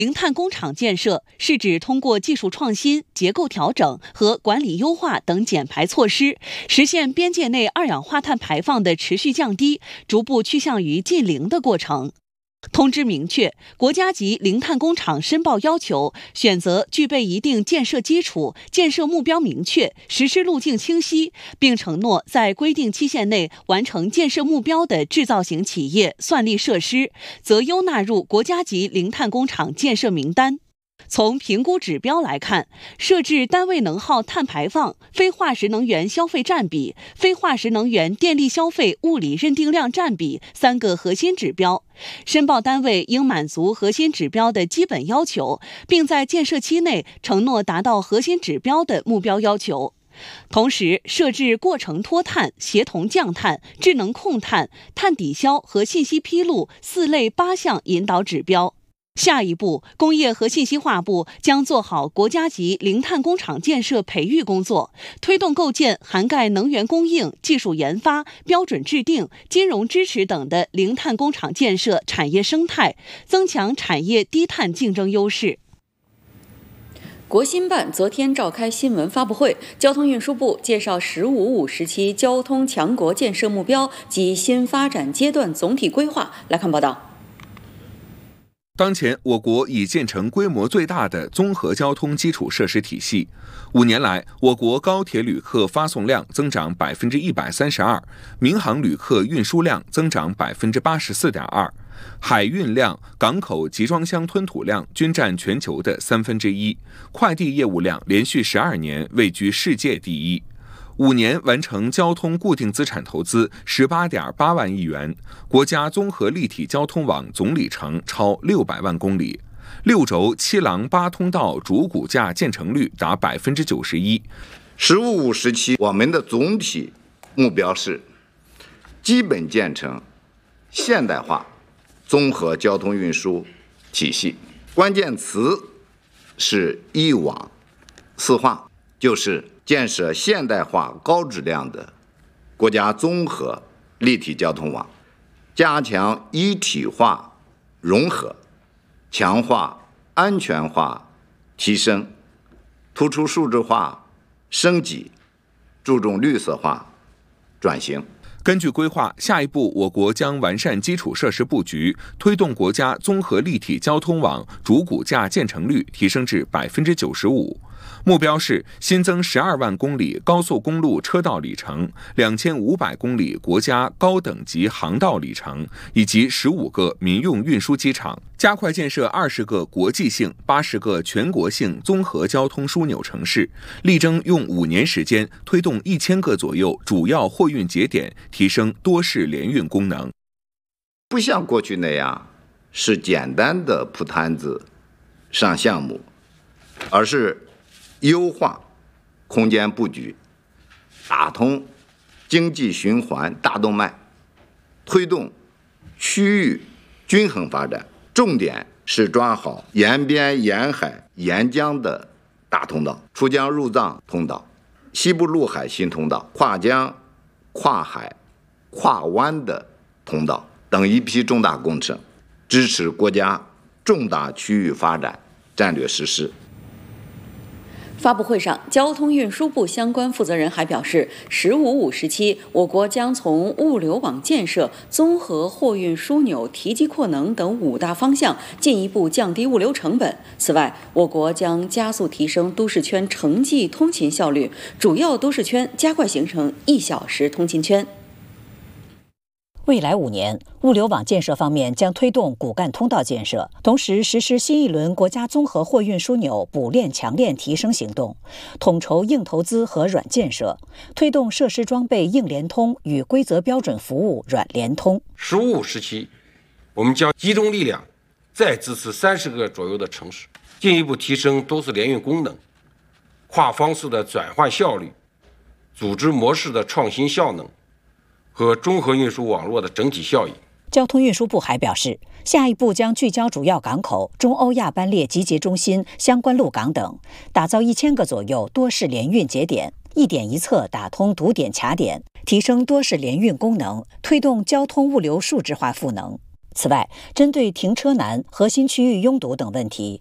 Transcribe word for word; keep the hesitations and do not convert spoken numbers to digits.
零碳工厂建设是指通过技术创新、结构调整和管理优化等减排措施，实现边界内二氧化碳排放的持续降低，逐步趋向于近零的过程。通知明确，国家级零碳工厂申报要求选择具备一定建设基础、建设目标明确、实施路径清晰，并承诺在规定期限内完成建设目标的制造型企业算力设施，则优纳入国家级零碳工厂建设名单。从评估指标来看，设置单位能耗碳排放、非化石能源消费占比、非化石能源电力消费物理认定量占比三个核心指标。申报单位应满足核心指标的基本要求，并在建设期内承诺达到核心指标的目标要求。同时，设置过程脱碳、协同降碳、智能控碳、碳抵消和信息披露四类八项引导指标。下一步，工业和信息化部将做好国家级零碳工厂建设培育工作，推动构建涵盖能源供应、技术研发、标准制定、金融支持等的零碳工厂建设产业生态，增强产业低碳竞争优势。 国新办昨天召开新闻发布会，交通运输部介绍“十五五”时期交通强国建设目标及新发展阶段总体规划。来看报道。 当前，我国已建成规模最大的综合交通基础设施体系。五年来，我国高铁旅客发送量增长百分之一百三十二，民航旅客运输量增长百分之八十四点二，海运量、港口集装箱吞吐量均占全球的三分之一，快递业务量连续十二年位居世界第一。五年完成交通固定资产投资十八点八万亿元，国家综合立体交通网总里程超六百万公里，六轴七廊八通道主骨架建成率达百分之九十一。 十五五时期，我们的总体目标是基本建成现代化综合交通运输体系，关键词是一网四化，就是建设现代化高质量的国家综合立体交通网，加强一体化融合，强化安全化提升，突出数字化升级，注重绿色化转型。 根据规划，下一步我国将完善基础设施布局，推动国家综合立体交通网主骨架建成率提升至百分之九十五。目标是新增十二万公里高速公路车道里程、两千五百公里国家高等级航道里程，以及十五个民用运输机场，加快建设二十个国际性、八十个全国性综合交通枢纽城市，力争用五年时间推动一千个左右主要货运节点提升多式联运功能。 不像过去那样是简单的铺摊子上项目，而是优化空间布局，打通经济循环大动脉，推动区域均衡发展。重点是抓好沿边沿海沿江的大通道、出江入藏通道、西部陆海新通道、跨江跨海跨湾的通道等一批重大工程，支持国家重大区域发展战略实施。 发布会上，交通运输部相关负责人还表示，“十五五”时期，我国将从物流网建设、综合货运枢纽提机扩能等五大方向进一步降低物流成本。此外，我国将加速提升都市圈城际通勤效率，主要都市圈加快形成一小时通勤圈。 未来五年，物流网建设方面将推动骨干通道建设，同时实施新一轮国家综合货运枢纽补链强链提升行动，统筹硬投资和软建设，推动设施装备硬联通与规则标准服务软联通。 十五五时期，我们将集中力量再支持三十个左右的城市，进一步提升都市联运功能、跨方式的转换效率、组织模式的创新效能和综合运输网络的整体效益。 交通运输部还表示，下一步将聚焦主要港口、中欧亚班列集结中心、相关陆港等，打造一千个左右多式联运节点，一点一侧打通堵点卡点，提升多式联运功能，推动交通物流数字化赋能。 此外，针对停车难、核心区域拥堵等问题，